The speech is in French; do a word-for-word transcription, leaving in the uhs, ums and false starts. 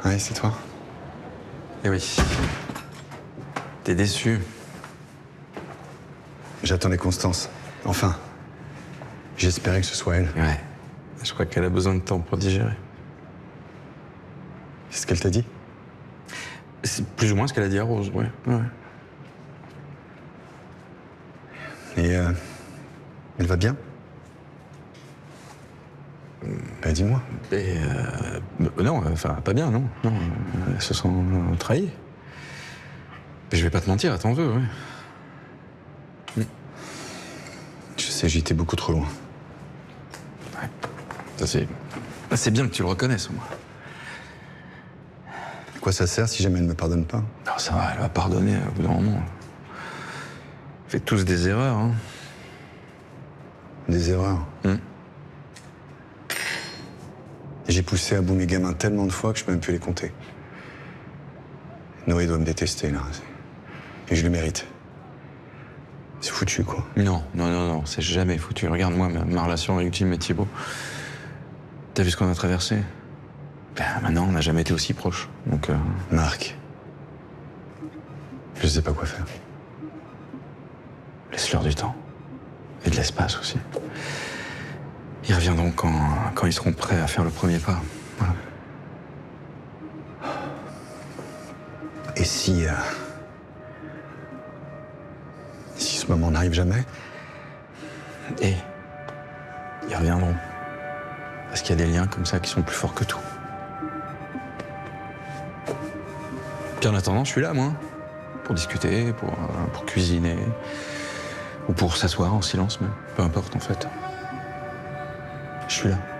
Ouais, c'est toi. Eh oui. T'es déçu. J'attendais Constance. Enfin. J'espérais que ce soit elle. Ouais. Je crois qu'elle a besoin de temps pour digérer. C'est ce qu'elle t'a dit? C'est plus ou moins ce qu'elle a dit à Rose, ouais. ouais. Et euh, elle va bien? Bah dis-moi. Et euh, non, enfin, pas bien, non. Non, elles se sont trahies. Mais je vais pas te mentir, elle t'en veut, ouais. Je sais, j'étais beaucoup trop loin. Ouais. Ça, c'est... C'est bien que tu le reconnaisses, au moins. À quoi ça sert si jamais elle ne me pardonne pas? Non, ça va, elle va pardonner au bout d'un moment. On fait tous des erreurs, hein. Des erreurs. Hum. Et j'ai poussé à bout mes gamins tellement de fois que je peux même plus les compter. Noé doit me détester, là. Et je le mérite. C'est foutu, quoi. Non, non, non, non, c'est jamais foutu. Regarde-moi, ma, ma relation avec Jim et Thibaut. T'as vu ce qu'on a traversé? Ben, maintenant, on n'a jamais été aussi proches, donc... Euh... Marc. Je sais pas quoi faire. Laisse-leur du temps. Et de l'espace aussi. Ils reviendront quand, quand ils seront prêts à faire le premier pas. Voilà. Et si... Euh... si ce moment n'arrive jamais? Et ils reviendront. Parce qu'il y a des liens comme ça qui sont plus forts que tout. Puis en attendant, je suis là, moi. Pour discuter, pour, euh, pour cuisiner. Ou pour s'asseoir en silence, même. Peu importe, en fait. Je suis là.